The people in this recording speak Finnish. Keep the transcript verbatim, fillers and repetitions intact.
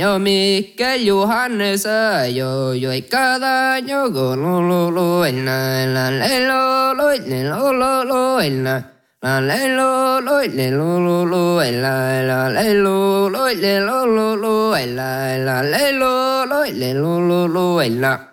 Yo Mikkel Johannes yo yo cada yo go lo lo lo la la le lo lo le lo lo lo la la le lo lo le lo lo lo la la le lo lo le lo lo lo la la le lo lo le lo lo lo la